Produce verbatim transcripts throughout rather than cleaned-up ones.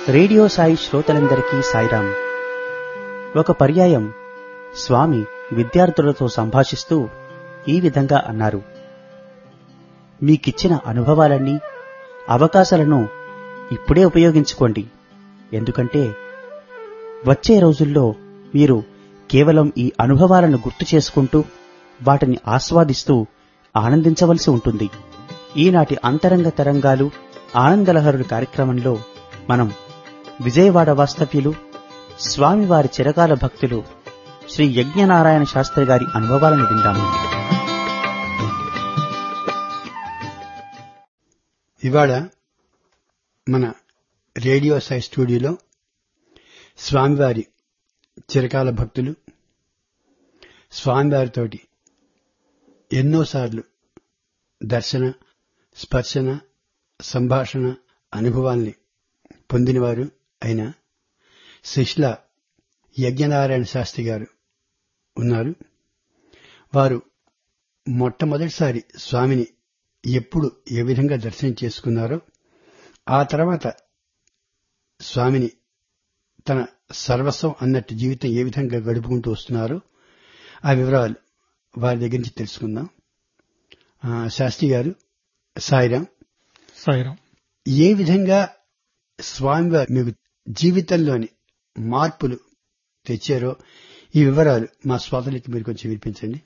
Radio Sai శ్రోతలందరికీ సాయిరాం. ఒక పర్యాయం స్వామి విద్యార్థులతో సంభాషిస్తూ ఈ విధంగా అన్నారు. మీకిచ్చిన అనుభవాలన్నీ, అవకాశాలను ఇప్పుడే ఉపయోగించుకోండి. ఎందుకంటే వచ్చే రోజుల్లో మీరు కేవలం ఈ అనుభవాలను గుర్తు చేసుకుంటూ వాటిని ఆస్వాదిస్తూ ఆనందించవలసి ఉంటుంది. ఈనాటి అంతరంగ తరంగాలు ఆనందలహరుడు కార్యక్రమంలో మనం విజయవాడ వాస్తవ్యులు, స్వామివారి చిరకాల భక్తులు శ్రీ యజ్ఞనారాయణ శాస్త్రి గారి అనుభవాలను విందాము. ఇవాళ మన రేడియో సాయి స్టూడియోలో స్వామివారి చిరకాల భక్తులు స్వామివారితోటి ఎన్నోసార్లు దర్శన, స్పర్శన, సంభాషణ అనుభవాల్ని పొందినవారు అయిన శిష్ల యజ్ఞనారాయణ శాస్త్రి గారు ఉన్నారు. వారు మొట్టమొదటిసారి స్వామిని ఎప్పుడు ఏ విధంగా దర్శనం చేసుకున్నారో, ఆ తర్వాత స్వామిని తన సర్వస్వం అన్నట్టు జీవితం ఏ విధంగా గడుపుకుంటూ వస్తున్నారో ఆ వివరాలు వారి దగ్గర నుంచి తెలుసుకుందాం. శాస్త్రి గారు, సాయిరాం. సాయిరాం. ఏ విధంగా స్వామివారు మీకు జీవితంలోని మార్పులు తెచ్చారో ఈ వివరాలు మా శ్రోతలకి మీరు కొంచెం వినిపించండి.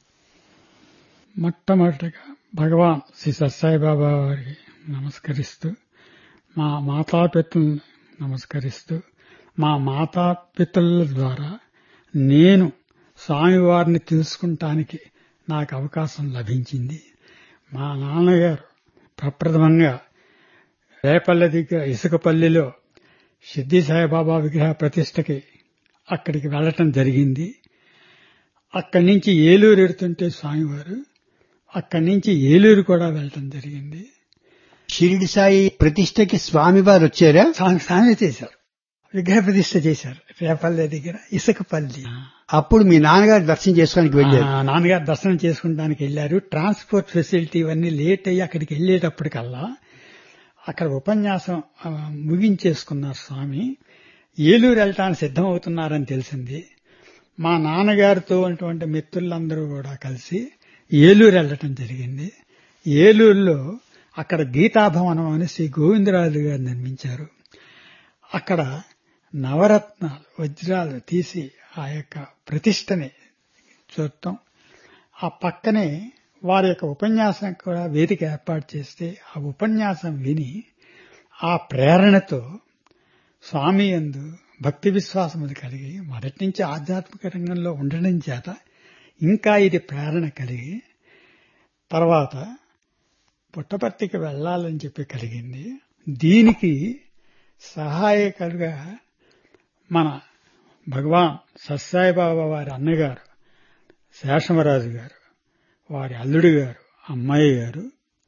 మొట్టమొదటిగా భగవాన్ శ్రీ సత్సాయిబాబా వారికి నమస్కరిస్తూ, మా మాతాపితలను నమస్కరిస్తూ, మా మాతాపితల ద్వారా నేను స్వామివారిని తెలుసుకుంటానికి నాకు అవకాశం లభించింది. మా నాన్నగారు ప్రప్రథమంగా రేపల్లె దగ్గర ఇసుకపల్లిలో సిద్ధి సాయిబాబా విగ్రహ ప్రతిష్టకి అక్కడికి వెళ్లటం జరిగింది. అక్కడి నుంచి ఏలూరు ఎడుతుంటే స్వామివారు అక్కడి నుంచి ఏలూరు కూడా వెళ్లటం జరిగింది. షిరిడి సాయి ప్రతిష్టకి స్వామివారు వచ్చారా? స్వామి చేశారు, విగ్రహ ప్రతిష్ట చేశారు రేపల్లె దగ్గర ఇసుకపల్లి. అప్పుడు మీ నాన్నగారు దర్శనం చేసుకోవడానికి వెళ్ళారు? నాన్నగారు దర్శనం చేసుకుంటానికి వెళ్లారు. ట్రాన్స్పోర్ట్ ఫెసిలిటీ ఇవన్నీ లేట్ అయ్యి అక్కడికి వెళ్లేటప్పటికల్లా అక్కడ ఉపన్యాసం ముగించేసుకున్నారు స్వామి. ఏలూరు వెళ్ళటానికి సిద్ధమవుతున్నారని తెలిసింది. మా నాన్నగారితో ఉన్నటువంటి మిత్రులందరూ కూడా కలిసి ఏలూరు వెళ్ళటం జరిగింది. ఏలూరులో అక్కడ గీతాభవనం అని శ్రీ గోవిందరాజు గారు నిర్మించారు. అక్కడ నవరత్నాలు, వజ్రాలు తీసి ఆ యొక్క ప్రతిష్టని చూడటం, ఆ పక్కనే వారి యొక్క ఉపన్యాసం కూడా వేదిక ఏర్పాటు చేస్తే ఆ ఉపన్యాసం విని ఆ ప్రేరణతో స్వామి యందు భక్తి విశ్వాసములు కలిగి మొదటి నుంచి ఆధ్యాత్మిక రంగంలో ఉండడం చేత ఇంకా ఇది ప్రేరణ కలిగి తర్వాత పుట్టపర్తికి వెళ్లాలని చెప్పి కలిగింది. దీనికి సహాయకులుగా మన భగవాన్ సత్సాయిబాబా వారి అన్నగారు శేషమరాజు గారు, వారి అల్లుడు గారు, అమ్మాయి గారు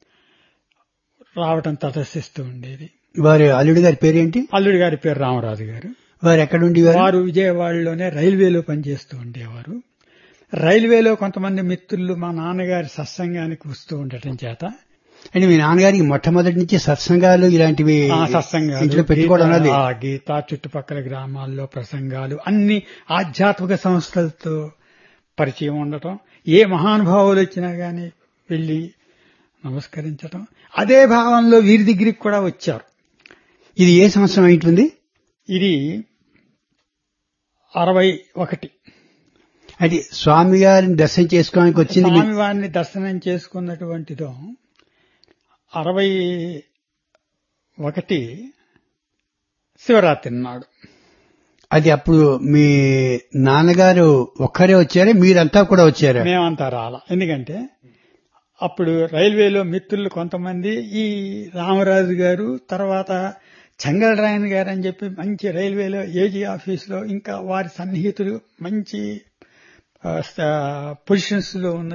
రావటం తటస్థిస్తూ ఉండేది. వారి అల్లుడి గారి పేరేంటి? అల్లుడి గారి పేరు రామరాజు గారు. వారు ఎక్కడుండి? వారు విజయవాడలోనే రైల్వేలో పనిచేస్తూ ఉండేవారు. రైల్వేలో కొంతమంది మిత్రులు మా నాన్నగారి సత్సంగానికి వస్తూ ఉండటం చేత, అంటే మీ నాన్నగారికి మొట్టమొదటి నుంచి సత్సంగాలు ఇలాంటివి సత్సంగాలు పెట్టుకోవడం, గీత చుట్టుపక్కల గ్రామాల్లో ప్రసంగాలు, అన్ని ఆధ్యాత్మిక సంస్థలతో పరిచయం ఉండటం, ఏ మహానుభావులు వచ్చినా గాని వెళ్లి నమస్కరించటం, అదే భావంలో వీరి దగ్గరికి కూడా వచ్చారు. ఇది ఏ సంవత్సరం అయింటుంది? ఇది అరవై ఒకటి. అది స్వామి గారిని దర్శనం చేసుకోవడానికి వచ్చింది. స్వామివారిని దర్శనం చేసుకున్నటువంటిదో అరవై ఒకటి శివరాత్రి నాడు. అది అప్పుడు మీ నాన్నగారు ఒక్కరే వచ్చారా, మీరంతా కూడా వచ్చారా? మేమంతా రాలా. ఎందుకంటే అప్పుడు రైల్వేలో మిత్రులు కొంతమంది, ఈ రామరాజు గారు, తర్వాత చెంగళరాయన్ గారు అని చెప్పి మంచి రైల్వేలో ఏజీ ఆఫీసులో ఇంకా వారి సన్నిహితులు మంచి పొజిషన్స్ లో ఉన్న